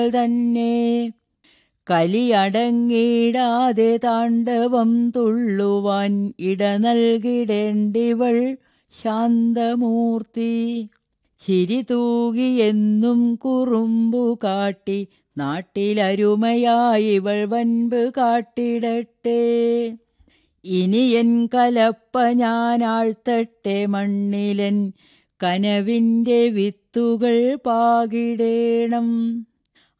തന്നെ കലിയടങ്ങിടാതെ താണ്ഡവം തുള്ളുവാൻ ഇട നൽകിടേണ്ടിവൾ ശാന്തമൂർത്തി. ചിരി തൂകിയെന്നും കുറുമ്പു കാട്ടി നാട്ടിലരുമയായിവൾ വൻപ് കാട്ടിടട്ടെ. ഇനിയൻ കലപ്പ ഞാനാഴ്ത്തട്ടെ മണ്ണിലൻ കനവിൻ്റെ വിത്തുകൾ പാകിടേണം.